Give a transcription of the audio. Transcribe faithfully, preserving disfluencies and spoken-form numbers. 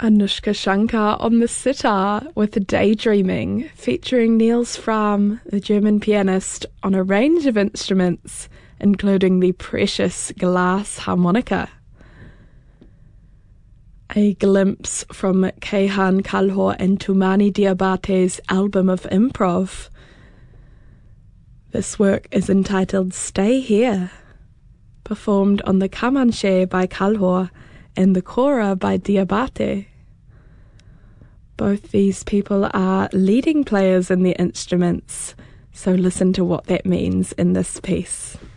Anushka Shankar on the sitar with Daydreaming, featuring Niels Frahm, the German pianist, on a range of instruments, including the precious glass harmonica. A glimpse from Kayhan Kalhor and Tumani Diabate's album of improv. This work is entitled Stay Here, performed on the Kamanche by Kalhor and the Kora by Diabate. Both these people are leading players in their instruments, so listen to what that means in this piece.